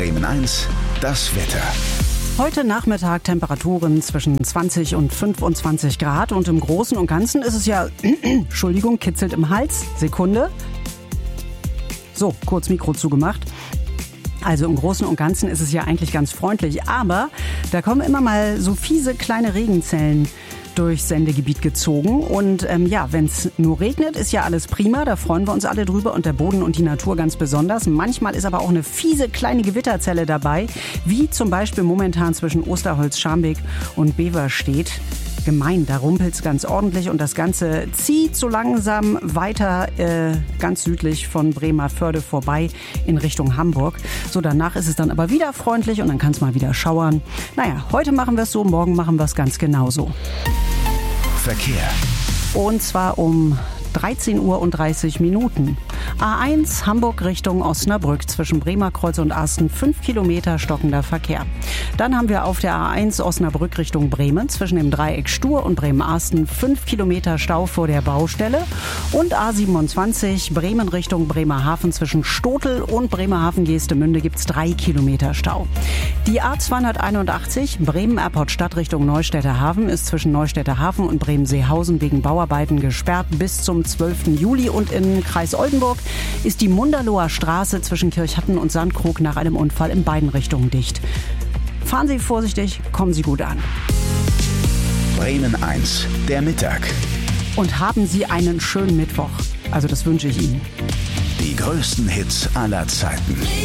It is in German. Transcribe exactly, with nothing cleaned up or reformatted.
Bremen eins, das Wetter. Heute Nachmittag Temperaturen zwischen zwanzig und fünfundzwanzig Grad und im Großen und Ganzen ist es ja, Entschuldigung, kitzelt im Hals, Sekunde. So, kurz Mikro zugemacht. Also im Großen und Ganzen ist es ja eigentlich ganz freundlich, aber da kommen immer mal so fiese kleine Regenzellen durchs Sendegebiet gezogen und ähm, ja, wenn es nur regnet, ist ja alles prima, da freuen wir uns alle drüber und der Boden und die Natur ganz besonders. Manchmal ist aber auch eine fiese kleine Gewitterzelle dabei, wie zum Beispiel momentan zwischen Osterholz-Scharmbeek und Beverstedt. Gemein, da rumpelt's ganz ordentlich und das Ganze zieht so langsam weiter äh, ganz südlich von Bremervörde vorbei in Richtung Hamburg. So, danach ist es dann aber wieder freundlich und dann kann es mal wieder schauern. Naja, heute machen wir es so, morgen machen wir es ganz genauso. Verkehr. Und zwar um dreizehn Uhr und dreißig Minuten. A eins Hamburg Richtung Osnabrück zwischen Bremerkreuz und Asten fünf Kilometer stockender Verkehr. Dann haben wir auf der A eins Osnabrück Richtung Bremen zwischen dem Dreieck Stur und Bremen-Asten fünf Kilometer Stau vor der Baustelle. Und A siebenundzwanzig Bremen Richtung Bremerhaven zwischen Stotel und Bremerhaven-Geestemünde gibt es drei Kilometer Stau. Die A zweihunderteinundachtzig Bremen-Airport Stadt Richtung Neustädter Hafen ist zwischen Neustädter Hafen und Bremen-Seehausen wegen Bauarbeiten gesperrt bis zum zwölften Juli und im Kreis Oldenburg ist die Munderloher Straße zwischen Kirchhatten und Sandkrug nach einem Unfall in beiden Richtungen dicht. Fahren Sie vorsichtig, kommen Sie gut an. Bremen eins, der Mittag. Und haben Sie einen schönen Mittwoch. Also das wünsche ich Ihnen. Die größten Hits aller Zeiten.